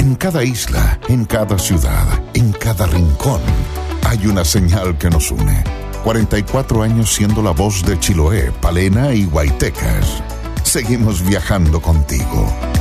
En cada isla, en cada ciudad, en cada rincón, hay una señal que nos une. 44 años siendo la voz de Chiloé, Palena y Guaytecas. Seguimos viajando contigo.